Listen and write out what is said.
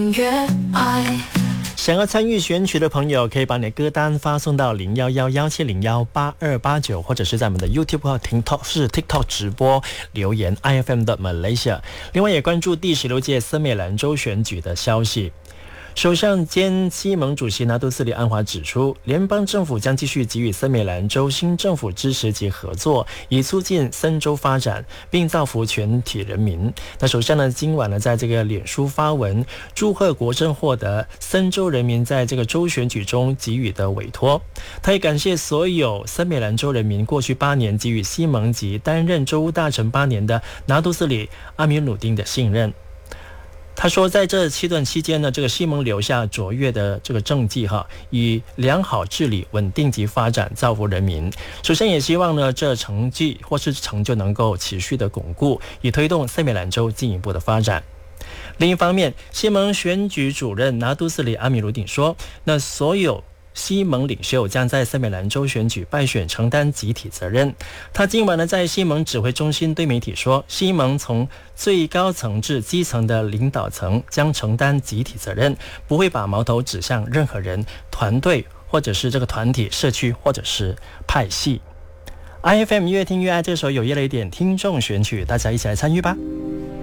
想要参与选曲的朋友，可以把你的歌单发送到011170018289，或者是在我们的 YouTube 和 TikTok 直播留言 IFM 的 Malaysia。另外也关注第16届森美兰州选举的消息。首相兼西盟主席拿督斯里安华指出，联邦政府将继续给予森美兰州新政府支持及合作，以促进森州发展，并造福全体人民。那首相呢，今晚呢，在这个脸书发文，祝贺国政获得森州人民在这个州选举中给予的委托。他也感谢所有森美兰州人民过去8年给予西盟及担任州务大臣8年的拿督斯里阿米努丁的信任。他说，在这7段期间呢，这个西盟留下卓越的这个政绩以良好治理、稳定及发展造福人民。首先也希望呢，这成绩或是成就能够持续的巩固，以推动森美兰州进一步的发展。另一方面，西盟选举主任拿督斯里阿米鲁丁说，那所有西盟领袖将在森美兰州选举败选承担集体责任。他今晚呢，在西盟指挥中心对媒体说，西盟从最高层至基层的领导层将承担集体责任，不会把矛头指向任何人、团队或者是这个团体、社区或者是派系。IFM 越听越爱，这首有夜了一点听众选曲，大家一起来参与吧。